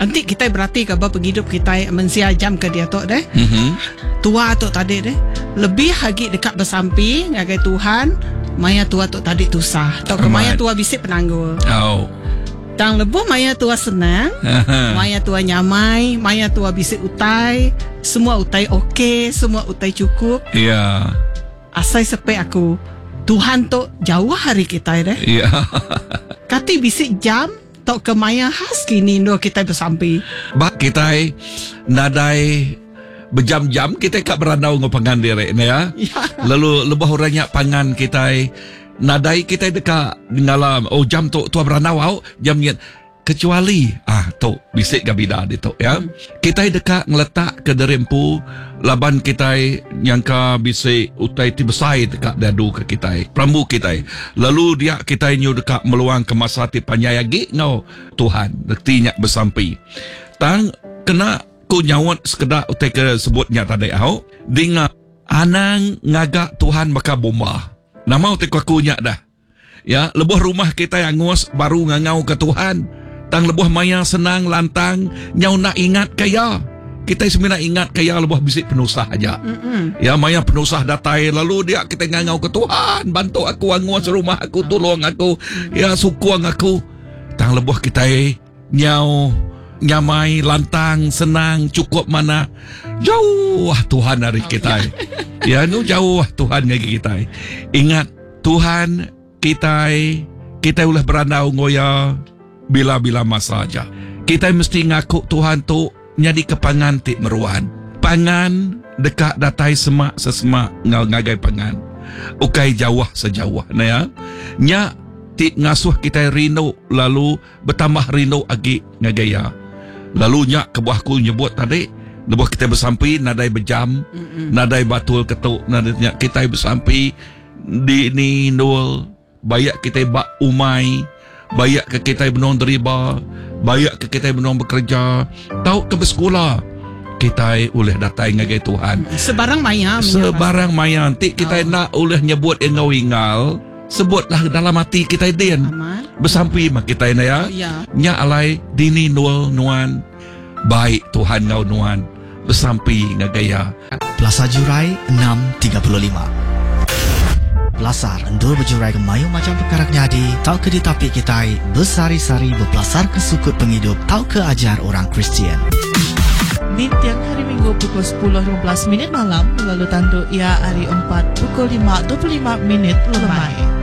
Nanti kita berarti ke penghidup kita mensia jam ke dia tu deh. Tua tu tadi deh. Lebih lagi dekat bersampi ngagai Tuhan. Maya tua tu tadi tusah. Tok ke maya tua bisik penanggul. Oh. Tang lebuh maya tua senang. Maya tua nyamai, maya tua bisik utai. Semua utai okey, semua utai cukup. Ya. Asai sepe aku. Tuhan tu jauh hari kita deh. Ya. Kati bisik jam tok ke maya khas kini ndo kita bersampi. Bak kita nadai berjam-jam kita kat beranau ngopangan direk ni ya. Lalu lebah orangnya pangan kita nadai kita dekat ngalam jam tu tua beranau au jam ni kecuali tu bisik gabida di tu ya. Kita dekat ngeletak ke derempu laban kita nyangka bisik utai ti besai dekat dadu ke kita prambu kita. Lalu dia kita nyu dekat meluang ke masa ti panyayagi ngau Tuhan dektinya bersampi. Tang kena ku nyawat sekedar utai ke sebutnya tadi au dinga anang ngagak Tuhan maka bomba. Nama utai ku nyak dah. Ya, lebuh rumah kita yang ngos baru ngangau ke Tuhan. Tang lebuh maya senang lantang nyau nak ingat kaya. Kita sebenarnya ingat kaya lebuh bisik penusah aja. Ya, maya penusah datai lalu dia kita ngangau ke Tuhan, bantu aku ngos rumah aku, tolong aku, ya sukuang aku. Tang lebuh kita nyau nyamai, lantang, senang, cukup mana. Jauh Tuhan dari kita. Ya, nu jauh Tuhan dari kita. Ingat Tuhan kita ulah beranau ngoya bila-bila masa aja. Kita mesti ngaku Tuhan tu nyadi kepangan tik meruan. Pangan dekat datai semak sesemak ngagai pangan. Ukai jauh sejauh na ya. Nya tik ngasuh kita rino lalu bertambah rino agi ngagaya. Lalu nyak kebuahku nyebut tadi, lebuh kita bersampi nadai berjam, nadai batul ketuk, nadai nyak kita bersampi di ni nol, bayak kita bak umai, bayak ke kita benong deriba, bayak ke kita benong bekerja, tahu ke bersekolah. Kita oleh datai ngagai Tuhan. Sebarang maya. Sebarang maya. Nanti kita nak oleh nyebut engau ingal. Sebutlah dalam hati kita din. Bersampi mak kita ini ya. Nya alai dini nual nuan. Baik Tuhan ngau nuan. Bersampi ngagaya. Plaza Jurai 635. Belasar endul berjurai ke mayu macam perkara nyadi. Tau ke ditapi kita bersari-sari berpelasar ke sukut penghidup. Tau ke ajar orang Kristian. Di tiang hari Minggu pukul 10.15 malam lalu tandu ia hari 4 pukul 5.25 lemai.